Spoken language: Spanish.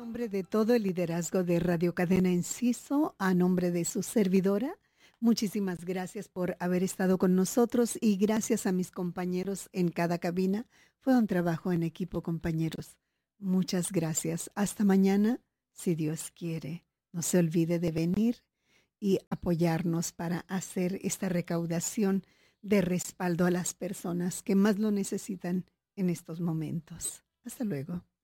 nombre de todo el liderazgo de Radio Cadena Enciso, a nombre de su servidora, muchísimas gracias por haber estado con nosotros y gracias a mis compañeros en cada cabina. Fue un trabajo en equipo, compañeros. Muchas gracias. Hasta mañana, si Dios quiere. No se olvide de venir y apoyarnos para hacer esta recaudación de respaldo a las personas que más lo necesitan en estos momentos. Hasta luego.